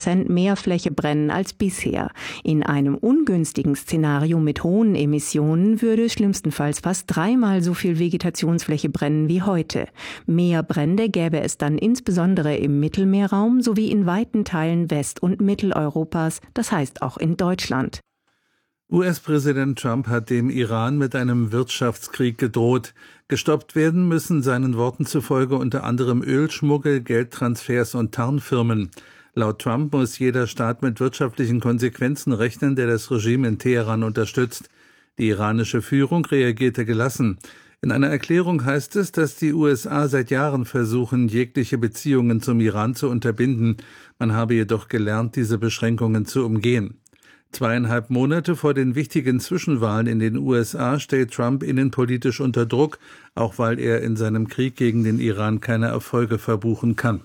50% mehr Fläche brennen als bisher. In einem ungünstigen Szenario mit hohen Emissionen würde schlimmstenfalls fast 3-mal so viel Vegetationsfläche brennen wie heute. Mehr Brände gäbe es dann insbesondere im Mittelmeerraum sowie in weiten Teilen West- und Mitteleuropas, das heißt auch in Deutschland. US-Präsident Trump hat dem Iran mit einem Wirtschaftskrieg gedroht. Gestoppt werden müssen seinen Worten zufolge unter anderem Ölschmuggel, Geldtransfers und Tarnfirmen. Laut Trump muss jeder Staat mit wirtschaftlichen Konsequenzen rechnen, der das Regime in Teheran unterstützt. Die iranische Führung reagierte gelassen. In einer Erklärung heißt es, dass die USA seit Jahren versuchen, jegliche Beziehungen zum Iran zu unterbinden. Man habe jedoch gelernt, diese Beschränkungen zu umgehen. 2,5 Monate vor den wichtigen Zwischenwahlen in den USA steht Trump innenpolitisch unter Druck, auch weil er in seinem Krieg gegen den Iran keine Erfolge verbuchen kann.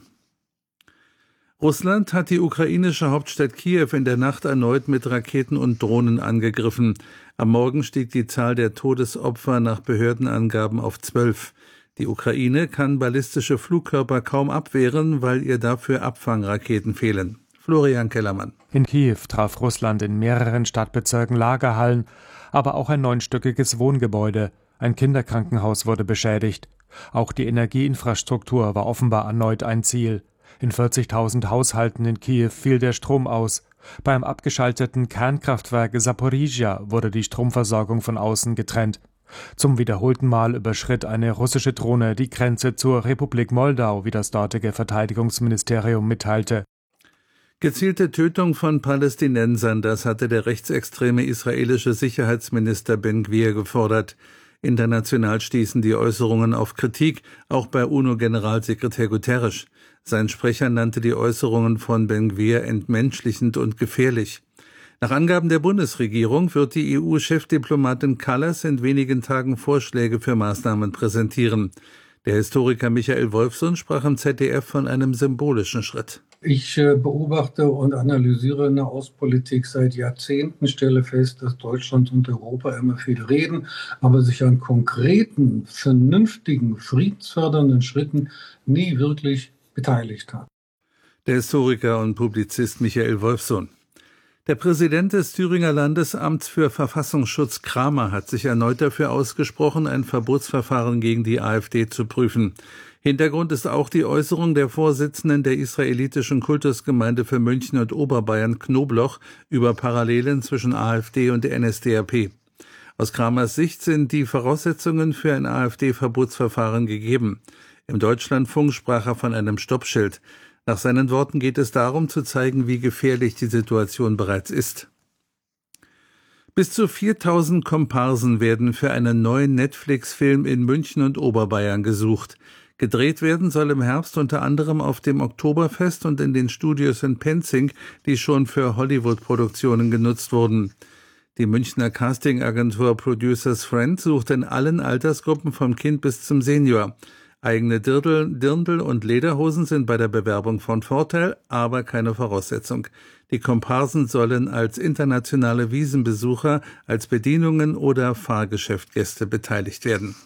Russland hat die ukrainische Hauptstadt Kiew in der Nacht erneut mit Raketen und Drohnen angegriffen. Am Morgen stieg die Zahl der Todesopfer nach Behördenangaben auf 12. Die Ukraine kann ballistische Flugkörper kaum abwehren, weil ihr dafür Abfangraketen fehlen. Florian Kellermann. In Kiew traf Russland in mehreren Stadtbezirken Lagerhallen, aber auch ein 9-stöckiges Wohngebäude. Ein Kinderkrankenhaus wurde beschädigt. Auch die Energieinfrastruktur war offenbar erneut ein Ziel. In 40.000 Haushalten in Kiew fiel der Strom aus. Beim abgeschalteten Kernkraftwerk Saporizhzhia wurde die Stromversorgung von außen getrennt. Zum wiederholten Mal überschritt eine russische Drohne die Grenze zur Republik Moldau, wie das dortige Verteidigungsministerium mitteilte. Gezielte Tötung von Palästinensern, das hatte der rechtsextreme israelische Sicherheitsminister Ben-Gvir gefordert. International stießen die Äußerungen auf Kritik, auch bei UNO-Generalsekretär Guterres. Sein Sprecher nannte die Äußerungen von Ben-Gvir entmenschlichend und gefährlich. Nach Angaben der Bundesregierung wird die EU-Chefdiplomatin Kallas in wenigen Tagen Vorschläge für Maßnahmen präsentieren. Der Historiker Michael Wolfson sprach im ZDF von einem symbolischen Schritt. Ich beobachte und analysiere eine Außenpolitik seit Jahrzehnten, stelle fest, dass Deutschland und Europa immer viel reden, aber sich an konkreten, vernünftigen, friedensfördernden Schritten nie wirklich beteiligt hat. Der Historiker und Publizist Michael Wolfson. Der Präsident des Thüringer Landesamts für Verfassungsschutz Kramer hat sich erneut dafür ausgesprochen, ein Verbotsverfahren gegen die AfD zu prüfen. Hintergrund ist auch die Äußerung der Vorsitzenden der israelitischen Kultusgemeinde für München und Oberbayern Knobloch über Parallelen zwischen AfD und der NSDAP. Aus Kramers Sicht sind die Voraussetzungen für ein AfD-Verbotsverfahren gegeben. Im Deutschlandfunk sprach er von einem Stoppschild. Nach seinen Worten geht es darum, zu zeigen, wie gefährlich die Situation bereits ist. Bis zu 4.000 Komparsen werden für einen neuen Netflix-Film in München und Oberbayern gesucht. Gedreht werden soll im Herbst unter anderem auf dem Oktoberfest und in den Studios in Penzing, die schon für Hollywood-Produktionen genutzt wurden. Die Münchner Castingagentur Producers Friend sucht in allen Altersgruppen vom Kind bis zum Senior. Eigene Dirndl und Lederhosen sind bei der Bewerbung von Vorteil, aber keine Voraussetzung. Die Komparsen sollen als internationale Wiesenbesucher, als Bedienungen oder Fahrgeschäftgäste beteiligt werden.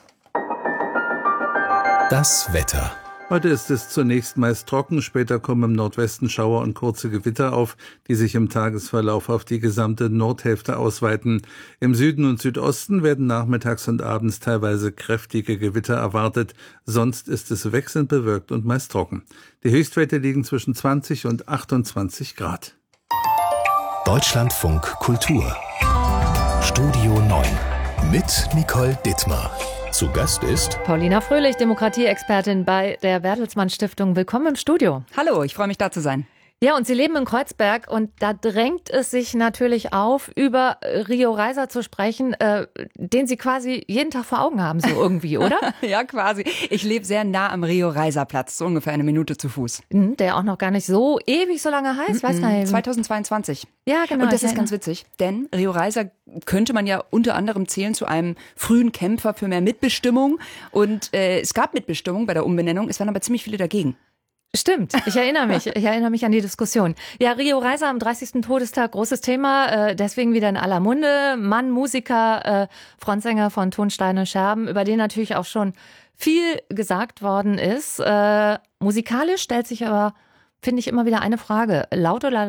Das Wetter. Heute ist es zunächst meist trocken, später kommen im Nordwesten Schauer und kurze Gewitter auf, die sich im Tagesverlauf auf die gesamte Nordhälfte ausweiten. Im Süden und Südosten werden nachmittags und abends teilweise kräftige Gewitter erwartet, sonst ist es wechselnd bewölkt und meist trocken. Die Höchstwerte liegen zwischen 20 und 28 Grad. Deutschlandfunk Kultur. Studio 9 mit Nicole Dittmar. Zu Gast ist Paulina Fröhlich, Demokratieexpertin bei der Bertelsmann Stiftung. Willkommen im Studio. Hallo, ich freue mich, da zu sein. Ja, und Sie leben in Kreuzberg und da drängt es sich natürlich auf, über Rio Reiser zu sprechen, den Sie quasi jeden Tag vor Augen haben, so irgendwie, oder? Ja, quasi. Ich lebe sehr nah am Rio Reiser Platz, so ungefähr eine Minute zu Fuß. Der auch noch gar nicht so ewig so lange heißt, weiß gar nicht. 2022. Ja, genau. Und das ist ganz witzig, denn Rio Reiser könnte man ja unter anderem zählen zu einem frühen Kämpfer für mehr Mitbestimmung. Und es gab Mitbestimmung bei der Umbenennung, es waren aber ziemlich viele dagegen. Stimmt, ich erinnere mich an die Diskussion. Ja, Rio Reiser am 30. Todestag, großes Thema, deswegen wieder in aller Munde. Mann, Musiker, Frontsänger von Tonsteine Scherben, über den natürlich auch schon viel gesagt worden ist. Musikalisch stellt sich aber, finde ich, immer wieder eine Frage. Laut oder